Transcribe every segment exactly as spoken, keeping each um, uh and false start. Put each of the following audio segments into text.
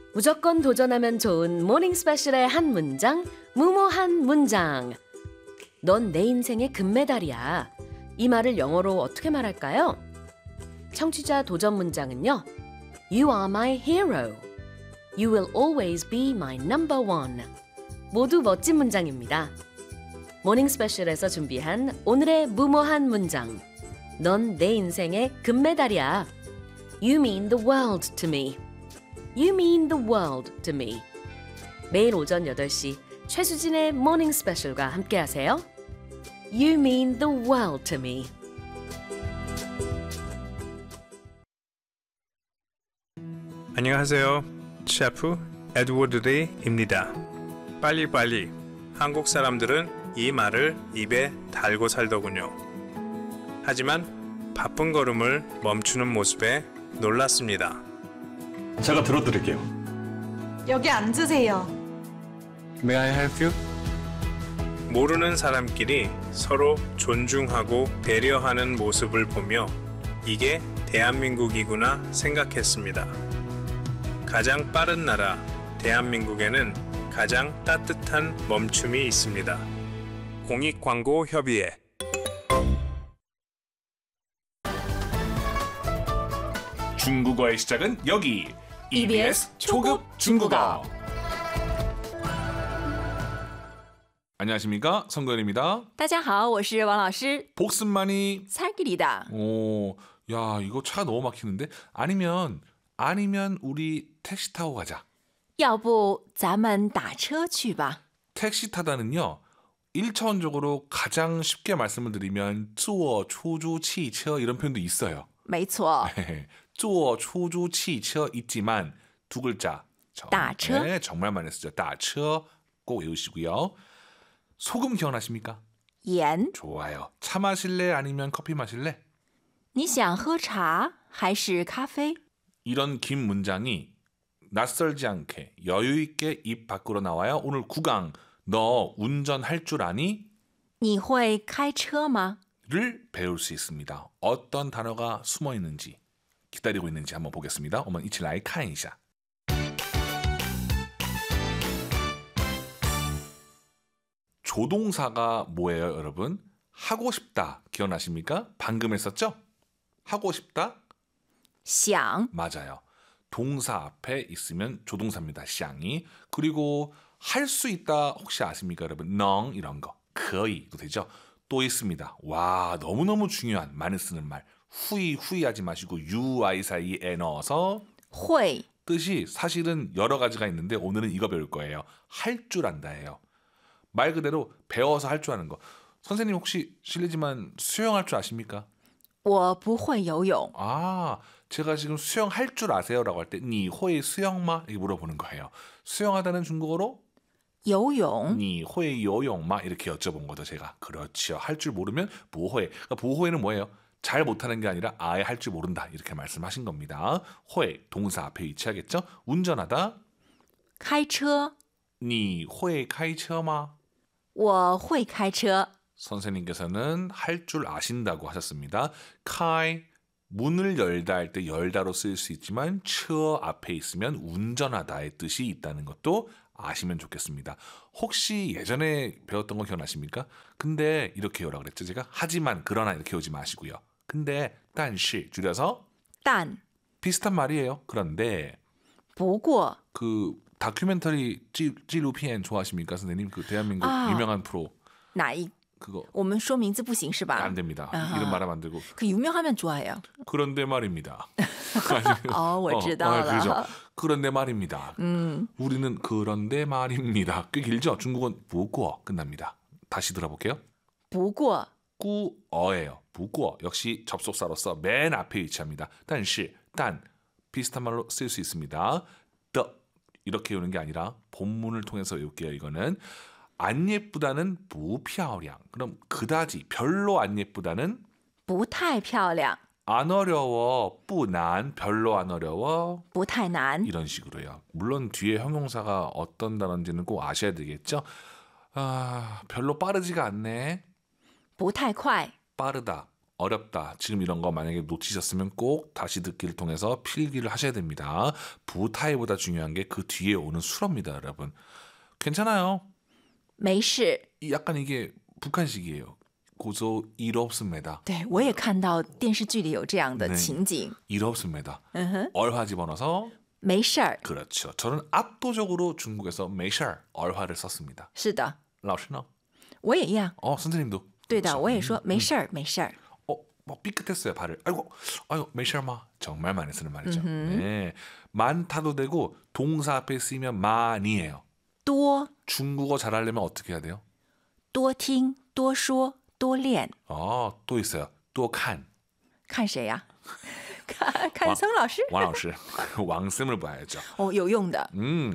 무조건 도전하면 좋은 모닝 스페셜의 한 문장, 무모한 문장. 넌 내 인생의 금메달이야. 이 말을 영어로 어떻게 말할까요? 청취자 도전 문장은요. You are my hero. You will always be my number one. 모두 멋진 문장입니다. 모닝 스페셜에서 준비한 오늘의 무모한 문장. 넌 내 인생의 금메달이야. You mean the world to me. You mean the world to me. 매일 오전 여덟 시 최수진의 모닝 스페셜과 함께하세요. You mean the world to me. 안녕하세요. 셰프 에드워드 리입니다. 빨리빨리. 한국 사람들은 이 말을 입에 달고 살더군요. 하지만 바쁜 걸음을 멈추는 모습에 놀랐습니다. 제가 들어드릴게요. 여기 앉으세요. May I help you? 모르는 사람끼리 서로 존중하고 배려하는 모습을 보며 이게 대한민국이구나 생각했습니다. 가장 빠른 나라 대한민국에는 가장 따뜻한 멈춤이 있습니다. 공익광고협의회. 중국어의 시작은 여기 이비에스 초급 중국어. 안녕하십니까, 성도연입니다. 大家好，我是王老师. 복습만이 살길이다. 오, 야 이거 차 너무 막히는데. 아니면 아니면 우리 택시 타고 가자. 要不咱们打车去吧. 택시 타다는요, 일차원적으로 가장 쉽게 말씀을 드리면 坐出租汽车 이런 표현도 있어요. 没错. 坐出租汽车 있지만 두 글자. 打车. 네, 정말 많이 쓰죠. 打车 꼭 외우시고요. 소금 기억나십니까? 盐. 좋아요. 차 마실래 아니면 커피 마실래? 你想喝茶还是咖啡? 이런 긴 문장이 낯설지 않게 여유 있게 입 밖으로 나와요. 오늘 구강, 너 운전할 줄 아니? 你会开车吗? 를 배울 수 있습니다. 어떤 단어가 숨어 있는지, 기다리고 있는지 한번 보겠습니다. 我们一起来看一下. 조동사가 뭐예요, 여러분? 하고 싶다. 기억나십니까? 방금 했었죠? 하고 싶다? 想. 맞아요. 동사 앞에 있으면 조동사입니다. 想이. 그리고 할 수 있다 혹시 아십니까, 여러분? 能 이런 거. 可以도 되죠? 또 있습니다. 와, 너무너무 중요한 많이 쓰는 말. 후이 후이하지 마시고 유아이 사이에 넣어서 会. 뜻이 사실은 여러 가지가 있는데 오늘은 이거 배울 거예요. 할 줄 안다예요. 말 그대로 배워서 할 줄 아는 거. 선생님 혹시 실례지만 수영할 줄 아십니까? 我不会游泳. 아, 제가 지금 수영할 줄 아세요? 라고 할 때 你会수영吗? 이렇게 물어보는 거예요. 수영하다는 중국어로 游泳. 你会游泳吗? 이렇게 여쭤본 거죠, 제가. 그렇죠. 할 줄 모르면 不会. 그러니까 不会는 뭐예요? 잘 못하는 게 아니라 아예 할 줄 모른다. 이렇게 말씀하신 겁니다. 会 동사 앞에 위치하겠죠? 운전하다. 开车. 你会开车吗? 我会开车. 선생님께서는 할 줄 아신다고 하셨습니다. 카이 문을 열다 할 때 열다로 쓰일 수 있지만 쳐 앞에 있으면 운전하다의 뜻이 있다는 것도 아시면 좋겠습니다. 혹시 예전에 배웠던 거 기억나십니까? 근데 이렇게 외우라 그랬죠, 제가? 하지만 그러나 이렇게 외우지 마시고요. 근데 但是 줄여서 但 비슷한 말이에요. 그런데 不过 그 다큐멘터리 纪, 纪录片 좋아하십니까, 선생님? 그 대한민국 아, 유명한 프로 哪一 그거 我们说名字不行是吧? 안 됩니다. 아하. 이름 말하면 안 되고. 그 유명하면 좋아해요. 그런데 말입니다. 어, 我知道了. 어, 그렇죠. 그런데 말입니다. 음. 우리는 그런데 말입니다. 꽤 길죠? 중국은 不过 끝납니다. 다시 들어볼게요. 不过 꾸어예요. 不过 역시 접속사로서 맨 앞에 위치합니다. 但是 단 비슷한 말로 쓸 수 있습니다. the 이렇게 외우는 게 아니라 본문을 통해서 외울게요. 이거는 안 예쁘다는 不漂亮. 그럼 그다지 별로 안 예쁘다는 不太漂亮. 안 어려워, 不难, 별로 안 어려워, 不太难. 이런 식으로요. 물론 뒤에 형용사가 어떤 단어인지는 꼭 아셔야 되겠죠. 아, 별로 빠르지가 않네. 不太快. 빠르다, 어렵다. 지금 이런 거 만약에 놓치셨으면 꼭 다시 듣기를 통해서 필기를 하셔야 됩니다. 부타이보다 중요한 게 그 뒤에 오는 수어입니다, 여러분. 괜찮아요. 没事 이 약간 이게 북한식이에요. 고소 일 없습니다. 对我也看到电视剧里有这样的 네 情景 일 없습니다. 嗯哼 얼화 집어넣어서 没事儿 그렇죠. 저는 압도적으로 중국에서 메이셔 얼화를 썼습니다. 是的 라오스너? 我也一样 어, 선생님도. 对的 그렇죠. 我也说没事儿没事儿 어, 뭐 삐끗했어요 발을. 아이고, 아유 메이셔마 정말 많이 쓰는 말이죠. 네, 많다도 되고 동사 앞에 쓰이면 많이에요. 多 중국어 잘하려면 어떻게 해야 돼요? 多听多说多练 어, 또 있어요. 또 칸. 看谁呀、看看曾老师 왕老师, 왕쌤을 봐야죠. 哦有用的 음,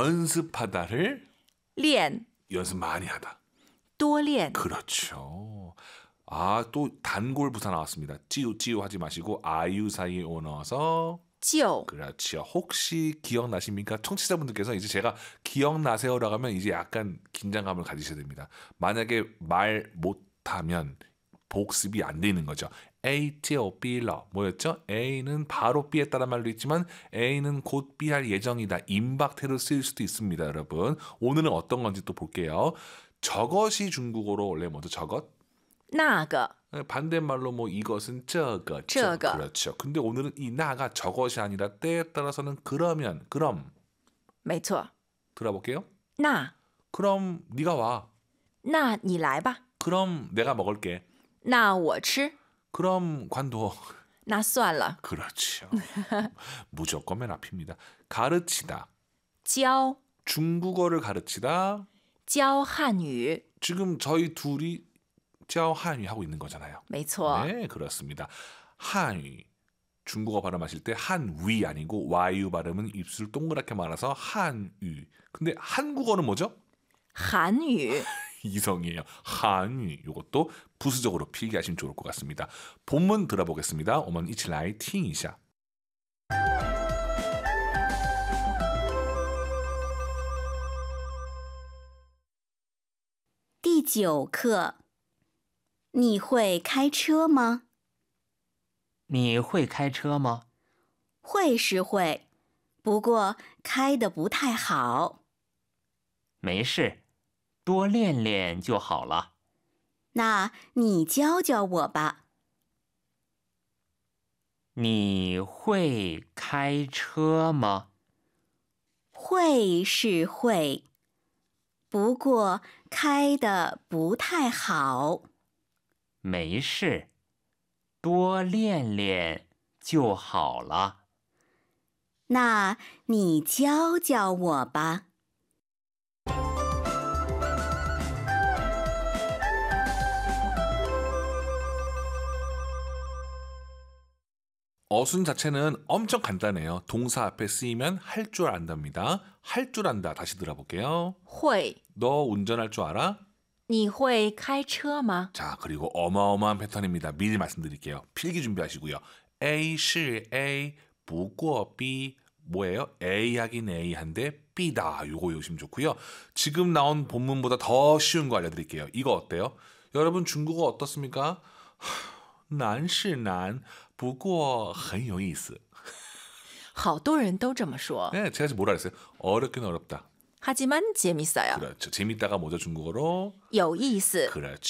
연습하다를 练 연습 많이 하다. 多练 그렇죠. 아, 또 단골 부사 나왔습니다. 찌우 찌우 하지 마시고 아유 사이에 오 넣어서 就 그렇죠. 혹시 기억나십니까? 청취자분들께서 이제 제가 기억나세요라고 하면 이제 약간 긴장감을 가지셔야 됩니다. 만약에 말 못하면 복습이 안 되는 거죠. A, T, O, B러 뭐였죠? A는 바로 B했다는 말도 있지만 A는 곧 B 할 예정이다. 임박태로 쓰일 수도 있습니다, 여러분. 오늘은 어떤 건지 또 볼게요. 저것이 중국어로 원래 뭐죠? 저것? 那个 반대말로 뭐 이것은 저거, 저거. 그렇죠. 근데 오늘은 이 나가 저것이 아니라 때에 따라서는 그러면, 그럼 没错 들어볼게요. 那 그럼 네가 와. 那你来吧 그럼 내가 먹을게. 那我吃 그럼 관둬. 那算了 그렇죠. 무조건 맨 앞입니다. 가르치다. 教 중국어를 가르치다. 教汉语 지금 저희 둘이 教 한유 하고 있는 거잖아요. 没错 네, 그렇습니다. 한유. 중국어 발음하실 때 한위 아니고 와유 발음은 입술 동그랗게 말아서 한유. 근데 한국어는 뭐죠? 韩语 이성이에요. 한유. 이것도 부수적으로 필기하시면 좋을 것 같습니다. 본문 들어보겠습니다. 我们一起来听一下. 第九课，你会开车吗？ 你会开车吗？ 会是会，不过开得不太好。 没事，多练练就好了。 那你教教我吧。 你会开车吗？ 会是会，不过开得不太好。 没事，多练练就好了。 那你教教我吧。 어순 자체는 엄청 간단해요. 동사 앞에 쓰이면 할 줄 안답니다. 할 줄 안다. 다시 들어볼게요. 会 너 운전할 줄 알아? 你会开车吗 자, 그리고 어마어마한 패턴입니다. 미리 말씀드릴게요. 필기 준비하시고요. A 是 A, 不过 B 뭐예요? A 하긴 A한데 B다. 요거 외우시면 좋고요. 지금 나온 본문보다 더 쉬운 거 알려드릴게요. 이거 어때요? 여러분 중국어 어떻습니까? 难是难, 不过很有意思. 好多人都这么说 네, 제가 지금 뭐라 그랬어요? 어렵긴 어렵다. 하지만 재밌어요 그렇죠. 재밌다가 뭐죠 중국어로? 有意思 그렇죠.